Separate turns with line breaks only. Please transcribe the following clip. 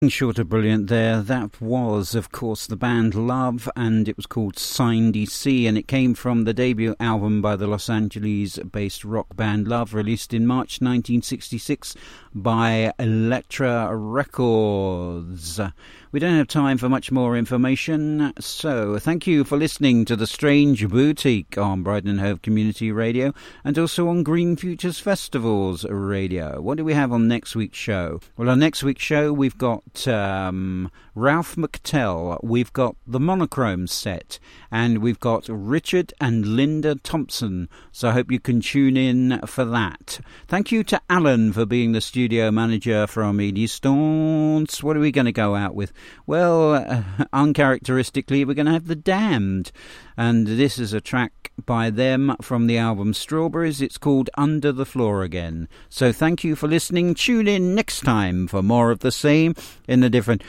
Short of brilliant there. That was, of course, the band Love, and it was called Sign DC, and it came from the debut album by the Los Angeles-based rock band Love, released in March 1966 by Elektra Records. We don't have time for much more information, so thank you for listening to The Strange Boutique on Brighton and Hove Community Radio and also on Green Futures Festivals Radio. What do we have on next week's show? Well, on next week's show, we've got Ralph McTell, we've got the Monochrome set, and we've got Richard and Linda Thompson, so I hope you can tune in for that. Thank you to Alan for being the studio manager from Edistance. What are we going to go out with? Well, uncharacteristically, we're going to have The Damned, and this is a track by them from the album Strawberries. It's called Under the Floor Again. So thank you for listening. Tune in next time for more of the same in a different